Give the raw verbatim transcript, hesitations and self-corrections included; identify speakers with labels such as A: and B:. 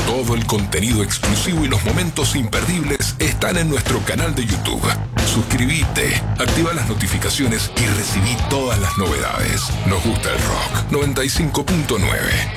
A: Todo el contenido exclusivo y los momentos imperdibles están en nuestro canal de YouTube. Suscríbete, activa las notificaciones y recibí todas las novedades. Nos gusta el rock. noventa y cinco punto nueve.